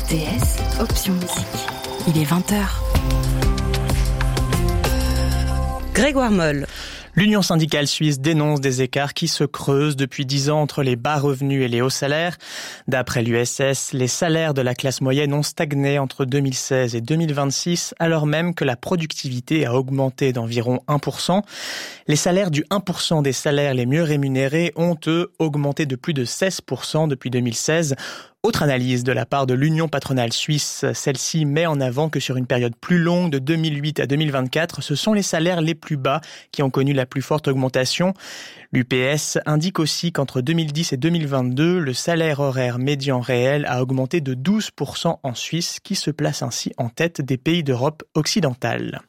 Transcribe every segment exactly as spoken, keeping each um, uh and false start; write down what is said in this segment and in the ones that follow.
T S, option musique. Il est vingt heures. Grégoire Moll. L'Union syndicale suisse dénonce des écarts qui se creusent depuis dix ans entre les bas revenus et les hauts salaires. D'après l'U S S, les salaires de la classe moyenne ont stagné entre deux mille seize et deux mille vingt-six, alors même que la productivité a augmenté d'environ un pour cent. Les salaires du un pour cent des salaires les mieux rémunérés ont, eux, augmenté de plus de seize pour cent depuis deux mille seize. Autre analyse de la part de l'Union patronale suisse, celle-ci met en avant que sur une période plus longue de deux mille huit à deux mille vingt-quatre, ce sont les salaires les plus bas qui ont connu la plus forte augmentation. L'U P S indique aussi qu'entre deux mille dix et deux mille vingt-deux, le salaire horaire médian réel a augmenté de douze pour cent en Suisse, qui se place ainsi en tête des pays d'Europe occidentale.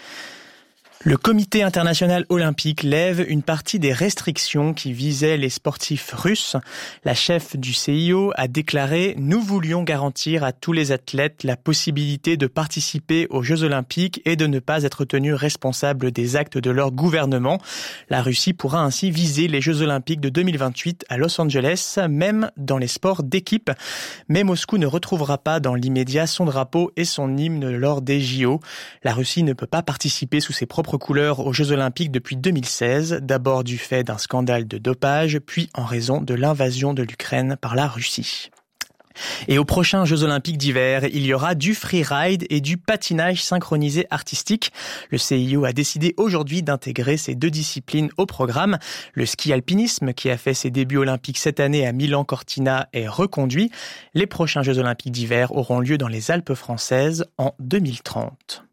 Le Comité international olympique lève une partie des restrictions qui visaient les sportifs russes. La chef du C I O a déclaré « Nous voulions garantir à tous les athlètes la possibilité de participer aux Jeux olympiques et de ne pas être tenus responsables des actes de leur gouvernement. La Russie pourra ainsi viser les Jeux olympiques de deux mille vingt-huit à Los Angeles, même dans les sports d'équipe. Mais Moscou ne retrouvera pas dans l'immédiat son drapeau et son hymne lors des J O. La Russie ne peut pas participer sous ses propres couleurs aux Jeux Olympiques depuis deux mille seize, d'abord du fait d'un scandale de dopage, puis en raison de l'invasion de l'Ukraine par la Russie. Et aux prochains Jeux Olympiques d'hiver, il y aura du freeride et du patinage synchronisé artistique. Le C I O a décidé aujourd'hui d'intégrer ces deux disciplines au programme. Le ski alpinisme, qui a fait ses débuts olympiques cette année à Milan-Cortina, est reconduit. Les prochains Jeux Olympiques d'hiver auront lieu dans les Alpes françaises en deux mille trente.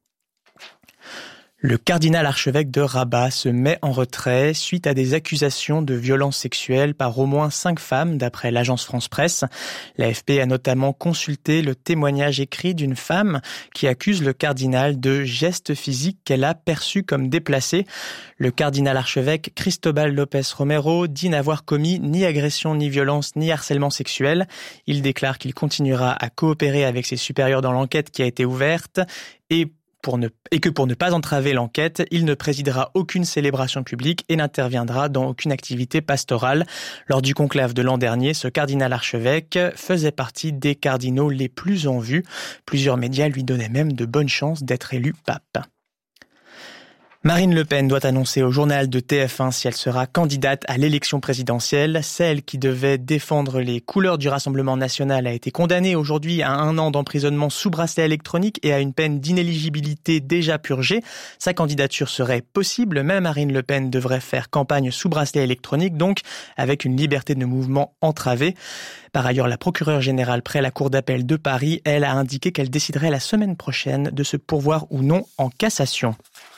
Le cardinal archevêque de Rabat se met en retrait suite à des accusations de violences sexuelles par au moins cinq femmes, d'après l'agence France-Presse. L'A F P a notamment consulté le témoignage écrit d'une femme qui accuse le cardinal de gestes physiques qu'elle a perçus comme déplacés. Le cardinal archevêque Cristobal Lopez Romero dit n'avoir commis ni agression, ni violence, ni harcèlement sexuel. Il déclare qu'il continuera à coopérer avec ses supérieurs dans l'enquête qui a été ouverte et Pour ne, et que pour ne pas entraver l'enquête, il ne présidera aucune célébration publique et n'interviendra dans aucune activité pastorale. Lors du conclave de l'an dernier, ce cardinal archevêque faisait partie des cardinaux les plus en vue. Plusieurs médias lui donnaient même de bonnes chances d'être élu pape. Marine Le Pen doit annoncer au journal de T F un si elle sera candidate à l'élection présidentielle. Celle qui devait défendre les couleurs du Rassemblement national a été condamnée aujourd'hui à un an d'emprisonnement sous bracelet électronique et à une peine d'inéligibilité déjà purgée. Sa candidature serait possible, mais Marine Le Pen devrait faire campagne sous bracelet électronique, donc avec une liberté de mouvement entravée. Par ailleurs, la procureure générale près la Cour d'appel de Paris, elle, a indiqué qu'elle déciderait la semaine prochaine de se pourvoir ou non en cassation.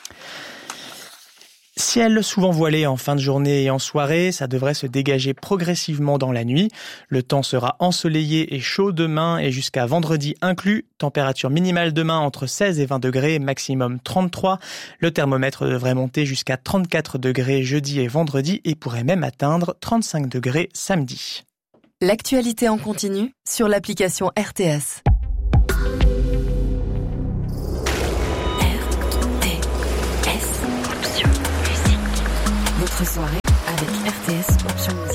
Ciel souvent voilé en fin de journée et en soirée, ça devrait se dégager progressivement dans la nuit. Le temps sera ensoleillé et chaud demain et jusqu'à vendredi inclus. Température minimale demain entre seize et vingt degrés, maximum trente-trois. Le thermomètre devrait monter jusqu'à trente-quatre degrés jeudi et vendredi et pourrait même atteindre trente-cinq degrés samedi. L'actualité en continu sur l'application R T S. Votre soirée avec R T S Option Musique.